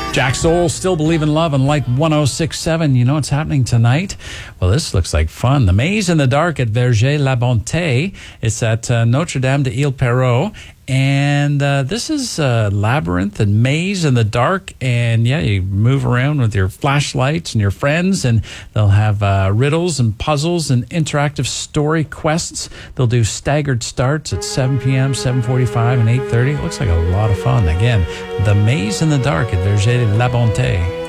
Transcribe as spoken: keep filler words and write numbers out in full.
Jack Soul, Still Believe in Love on Light one oh six point seven. You know what's happening tonight? Well, this looks like fun. The Maze in the Dark at Verger-la-Bonté. It's at uh, Notre Dame de Ile Perrot. And uh, this is uh, Labyrinth and Maze in the Dark. And yeah, you move around with your flashlights and your friends, and they'll have uh, riddles and puzzles and interactive story quests. They'll do staggered starts at seven p.m., seven forty-five, and eight thirty. It looks like a lot of fun. Again, The Maze in the Dark at Verger-la-Bonté.